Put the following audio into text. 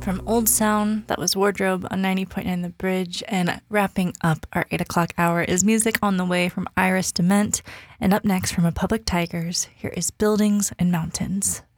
From Old Sound, that was Wardrobe on 90.9 The Bridge, and wrapping up our 8 o'clock hour is Music on the Way from Iris Dement, and up next from Republic Tigers, here is Buildings and Mountains.